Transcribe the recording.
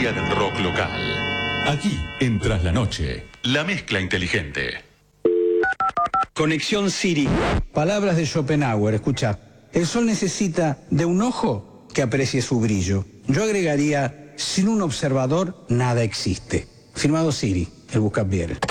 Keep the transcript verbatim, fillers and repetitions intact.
historia del rock local. Aquí, en Tras la Noche, la mezcla inteligente. Conexión Siri. Palabras de Schopenhauer, escucha. El sol necesita de un ojo que aprecie su brillo. Yo agregaría, sin un observador, nada existe. Firmado Siri, el buscapié.